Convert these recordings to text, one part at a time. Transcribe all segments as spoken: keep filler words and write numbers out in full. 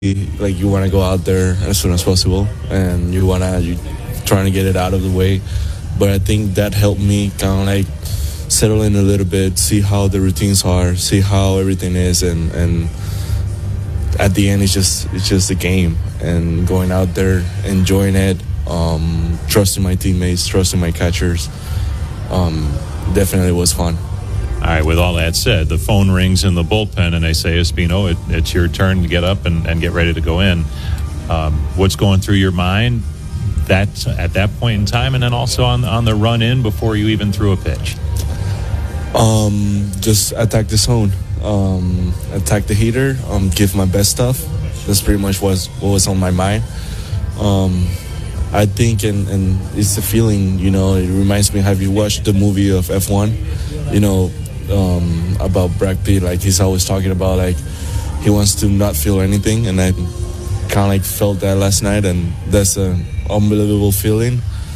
like you want to go out there as soon as possible, and you want to you trying to get it out of the way. But I think that helped me kind of like settle in a little bit, see how the routines are, see how everything is, and and at the end it's just it's just a game, and going out there, enjoying it, um, trusting my teammates, trusting my catchers, um, definitely was fun. All right, with all that said, the phone rings in the bullpen and they say, Espino, it, it's your turn to get up and, and get ready to go in. Um, what's going through your mind that at that point in time, and then also on, on the run in before you even threw a pitch? Um, just attack the zone, um, attack the heater, um, give my best stuff. That's pretty much what was, what was on my mind. Um, I think, and, and it's a feeling, you know, it reminds me, have you watched the movie of F one? You know, um, about Brad Pitt, like he's always talking about, like he wants to not feel anything, and I kind of like felt that last night, and that's an unbelievable feeling,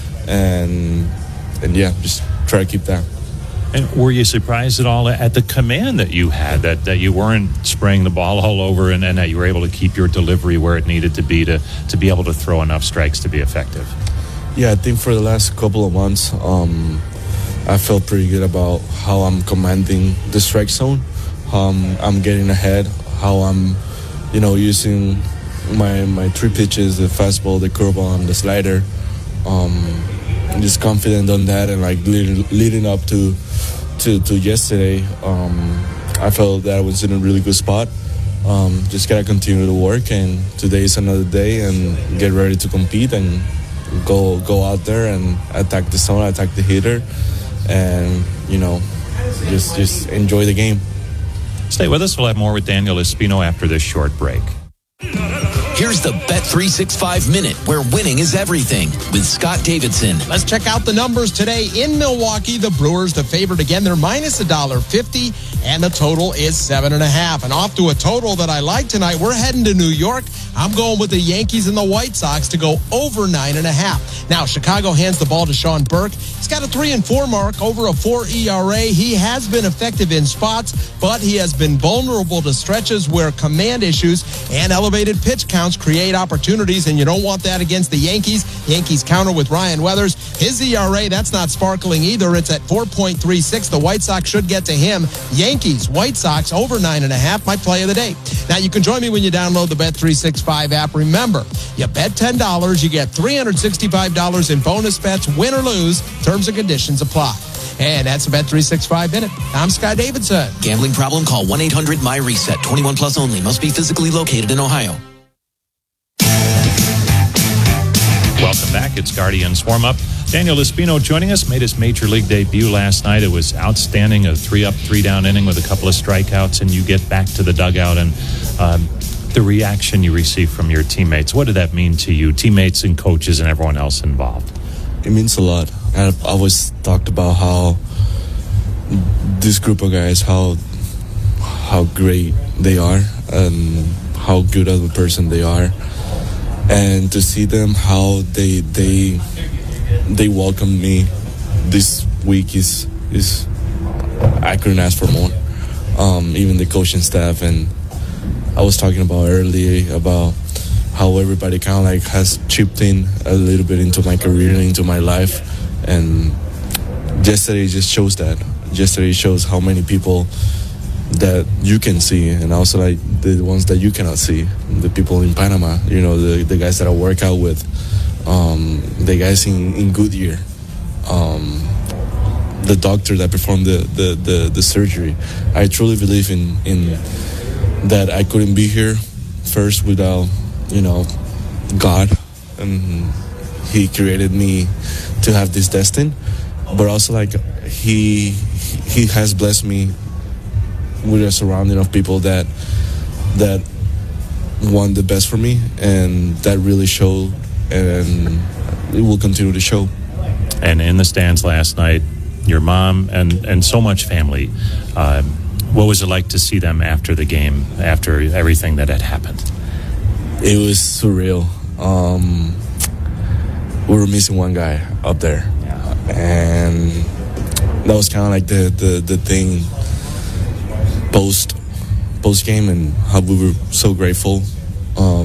and and yeah, just try to keep that. And were you surprised at all at the command that you had, that, that you weren't spraying the ball all over, and, and that you were able to keep your delivery where it needed to be to, to be able to throw enough strikes to be effective? Yeah, I think for the last couple of months, um, I felt pretty good about how I'm commanding the strike zone, how I'm, I'm getting ahead, how I'm, you know, using my my three pitches, the fastball, the curveball, and the slider. Um, I'm just confident on that, and like leading, leading up to to, to yesterday, um, I felt that I was in a really good spot. Um, just gotta continue to work, and today is another day, and get ready to compete and go go out there and attack the zone, attack the hitter. And, you know, just just enjoy the game. Stay with us. We'll have more with Daniel Espino after this short break. Here's the Bet three sixty-five Minute, where winning is everything, with Scott Davidson. Let's check out the numbers today in Milwaukee. The Brewers, the favorite again. They're minus one dollar fifty, and the total is seven and a half. And off to a total that I like tonight. We're heading to New York. I'm going with the Yankees and the White Sox to go over nine and a half. Now, Chicago hands the ball to Sean Burke. He's got a three and four mark, over a four E R A. He has been effective in spots, but he has been vulnerable to stretches where command issues and elevated pitch counts create opportunities, and you don't want that against the Yankees. Yankees counter with Ryan Weathers. His E R A, that's not sparkling either. It's at four point three six. The White Sox should get to him. Yankees, White Sox, over nine and a half, my play of the day. Now, you can join me when you download the Bet three sixty-five app. Remember, you bet ten dollars, you get three hundred sixty-five dollars in bonus bets, win or lose. Terms and conditions apply. And that's the Bet three sixty-five Minute. I'm Scott Davidson. Gambling problem? Call one eight hundred M Y reset. twenty-one plus only. Must be physically located in Ohio. Welcome back. It's Guardians Warm-Up. Daniel Espino joining us, made his major league debut last night. It was outstanding, a three-up, three-down inning with a couple of strikeouts, and you get back to the dugout, and um, the reaction you receive from your teammates. What did that mean to you, teammates and coaches and everyone else involved? It means a lot. I've always talked about how this group of guys, how how great they are, and how good of a person they are. And to see them, how they they they welcomed me this week is is I couldn't ask for more. Um, even the coaching staff, and I was talking about earlier about how everybody kind of like has chipped in a little bit into my career and into my life, and yesterday just shows that. Yesterday shows how many people that you can see, and also like the ones that you cannot see, the people in Panama, you know, the, the guys that I work out with, um, the guys in, in Goodyear, um, the doctor that performed the, the, the, the surgery. I truly believe in, in that I couldn't be here first without, you know, God, and he created me to have this destiny, but also like he he has blessed me with a surrounding of people that that want the best for me, and that really showed, and it will continue to show. And in the stands last night, your mom and, and so much family, uh, what was it like to see them after the game, after everything that had happened? It was surreal. Um, we were missing one guy up there, yeah. And that was kind of like the, the, the thing post post game, and how we were so grateful Um,